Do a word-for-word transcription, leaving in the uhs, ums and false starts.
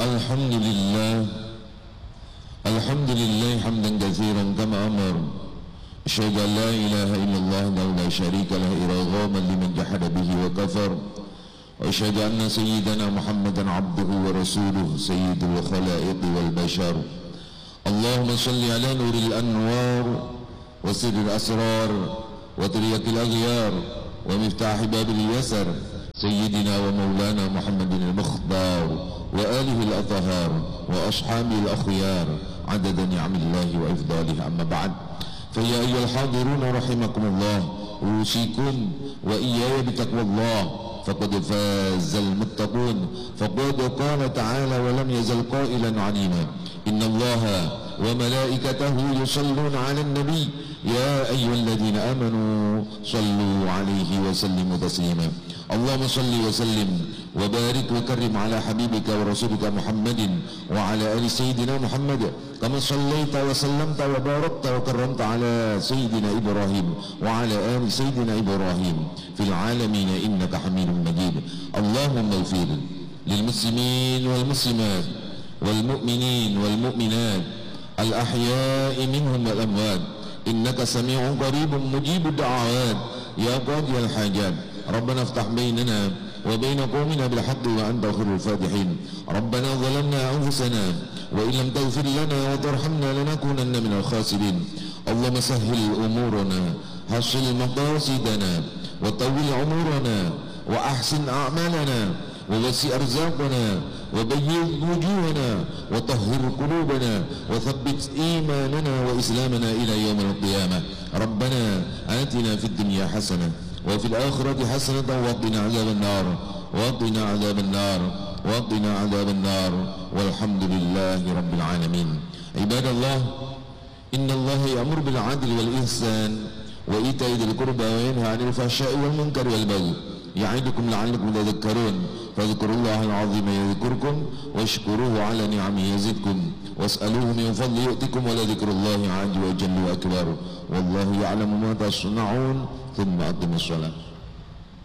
الحمد لله الحمد لله حمدا كثيرا كما أمر. أشهد أن لا إله إلا الله وحده لا شريك له إرغاما لمن جحد به وكفر. وأشهد أن سيدنا محمدا عبده ورسوله سيد الخلائق والبشر. اللهم صل على نور الأنوار وسر الأسرار وترية الأغيار ومفتاح باب اليسر سيدنا ومولانا محمد المختار وآله الأطهار وأصحابه الأخيار عدد نعم الله وإفضاله. أما بعد، فيا أيها الحاضرون رحمكم الله، أوصيكم وإياي بتقوى الله فقد فاز المتقون. فقد قال تعالى ولم يزل قائلا عليما: إن الله وملائكته يصلون على النبي يا أيها الذين آمنوا صلوا عليه وسلموا تسليما. اللهم صل وسلم وبارك وكرم على حبيبك ورسولك محمد وعلى آل سيدنا محمد كما صليت وسلمت وباركت وكرمت على سيدنا إبراهيم وعلى آل سيدنا إبراهيم في العالمين إنك حميد مجيد. اللهم اغفر للمسلمين والمسلمات والمؤمنين والمؤمنات الأحياء منهم والأموات إنك سميع قريب مجيب الدعوات يا قاضي الحاجات. ربنا افتح بيننا وبين قومنا بالحق وأنت خير الفاتحين. ربنا ظلمنا أنفسنا وإن لم تغفر لنا وترحمنا لنكونن من الخاسرين. اللهم سهل أمورنا، حصل مقاصدنا، وطول عمرنا، وأحسن أعمالنا، ووسع أرزاقنا، وبيض وجوهنا، وطهر قلوبنا، وثبت إيماننا وإسلامنا إلى يوم القيامة. ربنا آتنا في الدنيا حسنة وفي الآخرة حسنة وقنا عذاب النار وقنا عذاب النار وقنا عذاب النار والحمد لله رب العالمين. عباد الله، إن الله يأمر بالعدل والإحسان وإيتاء ذي القربى وينهى عن الفحشاء والمنكر والبغي يعظكم لعلكم تذكرون. فاذكروا الله العظيم يذكركم واشكروه على نعمه يزدكم واسألوه من فضل يؤتكم ولذكر الله عز وجل وأكبر والله يعلم ما تصنعون. ثم أقم الصلاة.